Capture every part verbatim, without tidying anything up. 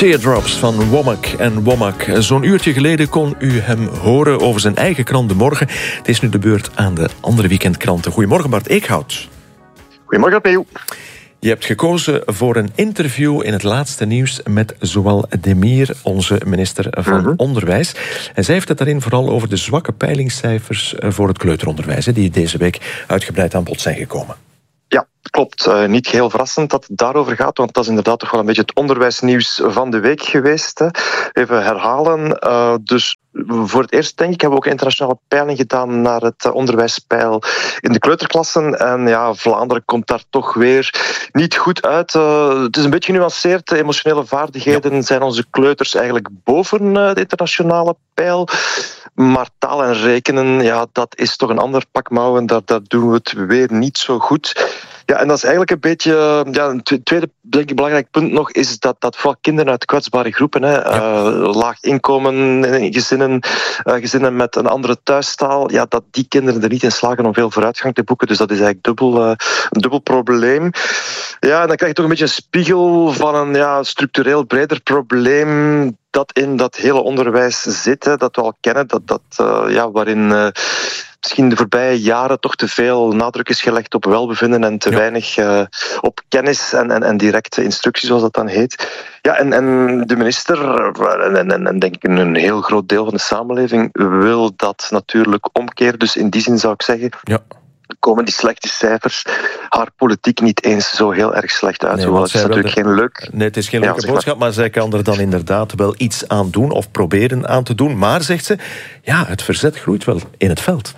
Teardrops van Womack en Womack. Zo'n uurtje geleden kon u hem horen over zijn eigen krant De Morgen. Het is nu de beurt aan de andere weekendkranten. Goedemorgen, Bart Eekhout. Goedemorgen, P O. Je hebt gekozen voor een interview in het laatste nieuws met Zoal Demir, onze minister van mm-hmm. Onderwijs. En zij heeft het daarin vooral over de zwakke peilingscijfers voor het kleuteronderwijs, die deze week uitgebreid aan bod zijn gekomen. Ja, klopt. Uh, niet geheel verrassend dat het daarover gaat, want dat is inderdaad toch wel een beetje het onderwijsnieuws van de week geweest. Hè. Even herhalen. Uh, dus voor het eerst, denk ik, hebben we ook een internationale peiling gedaan naar het onderwijspeil in de kleuterklassen. En ja, Vlaanderen komt daar toch weer niet goed uit. Uh, het is een beetje genuanceerd. De emotionele vaardigheden ja. zijn onze kleuters eigenlijk boven uh, de internationale peil. Maar taal en rekenen, ja, dat is toch een ander pak mouwen. Daar, daar doen we het weer niet zo goed. Ja, en dat is eigenlijk een beetje... Ja, een tweede denk ik, belangrijk punt nog is dat, dat vooral kinderen uit kwetsbare groepen, hè, ja. uh, laag inkomen, gezinnen, uh, gezinnen met een andere thuistaal, ja, dat die kinderen er niet in slagen om veel vooruitgang te boeken. Dus dat is eigenlijk dubbel, uh, een dubbel probleem. Ja, en dan krijg je toch een beetje een spiegel van een ja, structureel breder probleem dat in dat hele onderwijs zit, hè, dat we al kennen, dat, dat, uh, ja, waarin uh, misschien de voorbije jaren toch te veel nadruk is gelegd op welbevinden en te ja. weinig uh, op kennis en, en, en directe instructie, zoals dat dan heet. Ja, en, en de minister, en, en, en denk ik een heel groot deel van de samenleving, wil dat natuurlijk omkeren. Dus in die zin zou ik zeggen... Ja. komen die slechte cijfers haar politiek niet eens zo heel erg slecht uit. Nee, het is natuurlijk de... geen leuk... Nee, het is geen leuke ja, boodschap, maar. maar zij kan er dan inderdaad wel iets aan doen, of proberen aan te doen. Maar, zegt ze, ja, het verzet groeit wel in het veld.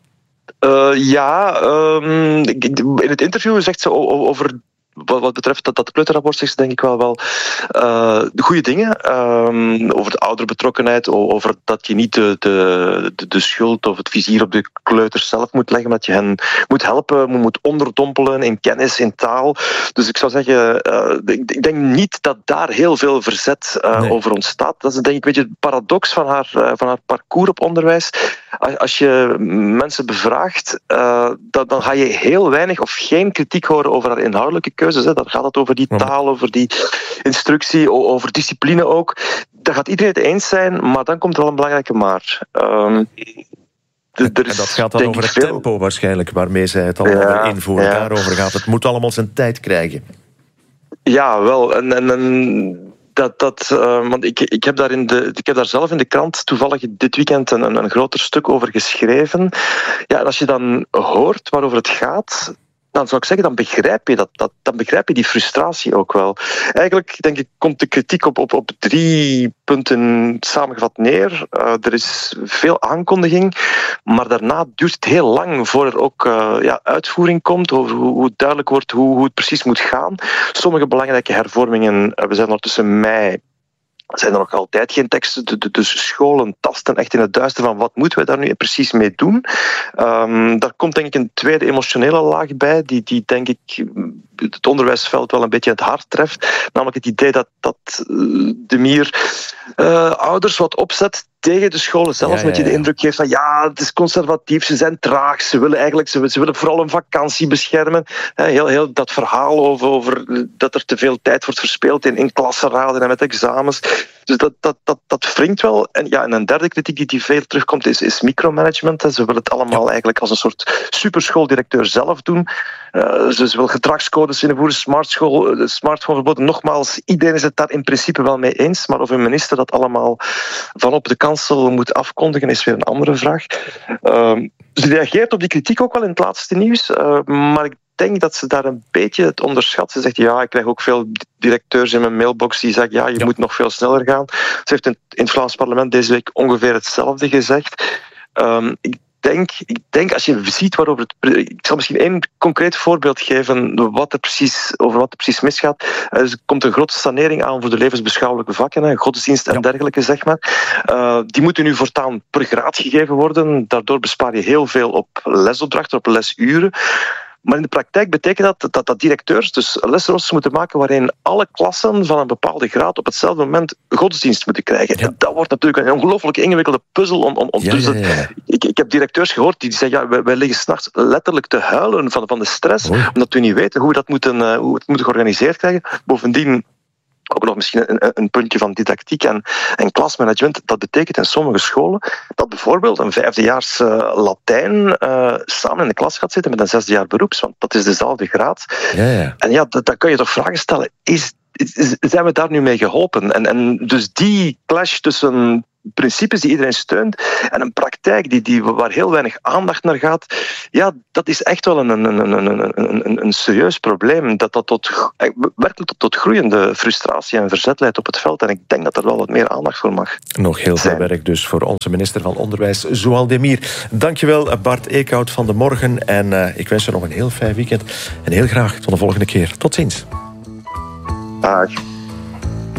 Uh, ja, um, in het interview zegt ze over... Wat, wat betreft dat, dat kleuterrapport zegt ze denk ik wel, wel uh, goede dingen. Um, over de ouderbetrokkenheid, over dat je niet de, de, de, de schuld of het vizier op de kleuters zelf moet leggen, maar dat je hen moet helpen, moet onderdompelen in kennis, in taal. Dus ik zou zeggen, uh, ik, ik denk niet dat daar heel veel verzet uh, nee. over ontstaat. Dat is denk ik een beetje het paradox van haar, uh, van haar parcours op onderwijs. Als je mensen bevraagt, uh, dan, dan ga je heel weinig of geen kritiek horen over haar inhoudelijke keuzes. Hè. Dan gaat het over die taal, over die instructie, over discipline ook. Daar gaat iedereen het eens zijn, maar dan komt er wel een belangrijke maar. Um, de, er is, en dat gaat dan over het veel... tempo waarschijnlijk, waarmee zij het allemaal ja, invoeren. Ja. Daarover gaat het. moet allemaal zijn tijd krijgen. Ja, wel. En... en, en Dat, dat, uh, want ik, ik, heb daar in de, ik heb daar zelf in de krant toevallig dit weekend een, een, een groter stuk over geschreven. Ja, en als je dan hoort waarover het gaat, dan zou ik zeggen, dan begrijp je dat, dat, dan begrijp je die frustratie ook wel. Eigenlijk, denk ik, komt de kritiek op, op, op drie punten samengevat neer. Uh, er is veel aankondiging, maar daarna duurt het heel lang voor er ook uh, ja, uitvoering komt, over hoe, hoe het duidelijk wordt hoe, hoe het precies moet gaan. Sommige belangrijke hervormingen, uh, we zijn ondertussen mei, zijn er nog altijd geen teksten. Dus scholen tasten echt in het duister van wat moeten we daar nu precies mee doen. Um, daar komt denk ik een tweede emotionele laag bij, die, die denk ik het onderwijsveld wel een beetje het hart treft. Namelijk het idee dat, dat Demir uh, ouders wat opzet tegen de scholen zelf, ja, ja, ja. met je de indruk geeft van ja, het is conservatief, ze zijn traag, ze willen eigenlijk, ze, ze willen vooral een vakantie beschermen. Heel, heel dat verhaal over, over dat er te veel tijd wordt verspeeld in, in klassenraden en met examens. Dus dat, dat, dat, dat wringt wel. En, ja, en een derde kritiek die, die veel terugkomt is, is micromanagement. Ze willen het allemaal ja. eigenlijk als een soort superschooldirecteur zelf doen. Uh, ze willen gedragscodes invoeren, smartschool, smartphoneverboden. Nogmaals, iedereen is het daar in principe wel mee eens, maar of een minister dat allemaal van op de kansel moet afkondigen, is weer een andere vraag. Uh, ze reageert op die kritiek ook wel in het laatste nieuws, uh, maar ik denk dat ze daar een beetje het onderschat. Ze zegt, ja, ik krijg ook veel directeurs in mijn mailbox die zeggen, ja, je ja. moet nog veel sneller gaan. Ze heeft in, in het Vlaams parlement deze week ongeveer hetzelfde gezegd. Um, ik denk, ik denk, als je ziet waarover het... Ik zal misschien één concreet voorbeeld geven wat er precies, over wat er precies misgaat. Er komt een grote sanering aan voor de levensbeschouwelijke vakken, hè, godsdienst en ja. dergelijke, zeg maar. Uh, die moeten nu voortaan per graad gegeven worden. Daardoor bespaar je heel veel op lesopdrachten, op lesuren. Maar in de praktijk betekent dat dat, dat directeurs dus lesroosters moeten maken waarin alle klassen van een bepaalde graad op hetzelfde moment godsdienst moeten krijgen. Ja. En dat wordt natuurlijk een ongelooflijk ingewikkelde puzzel. Om, om, om ja, tussen... ja, ja. Ik, ik heb directeurs gehoord die zeggen, ja, wij, wij liggen 's nachts letterlijk te huilen van, van de stress, Oei. omdat we niet weten hoe we dat moeten, uh, hoe we het moeten georganiseerd krijgen. Bovendien, Ook nog misschien een, een puntje van didactiek en, en klasmanagement. Dat betekent in sommige scholen dat bijvoorbeeld een vijfdejaars uh, Latijn uh, samen in de klas gaat zitten met een zesde jaar beroeps. Want dat is dezelfde graad. Ja, ja. En ja, dan kun je toch vragen stellen. Is, is, zijn we daar nu mee geholpen? En, en dus die clash tussen principes die iedereen steunt en een praktijk die, die, waar heel weinig aandacht naar gaat, ja, dat is echt wel een, een, een, een, een, een serieus probleem. Dat dat tot, werkelijk tot, tot groeiende frustratie en verzet leidt op het veld. En ik denk dat er wel wat meer aandacht voor mag Nog heel zijn. veel werk dus voor onze minister van Onderwijs, Zoualdemir. Dankjewel, Bart Eekhout van De Morgen. En uh, ik wens je nog een heel fijn weekend. En heel graag tot de volgende keer. Tot ziens. Dag.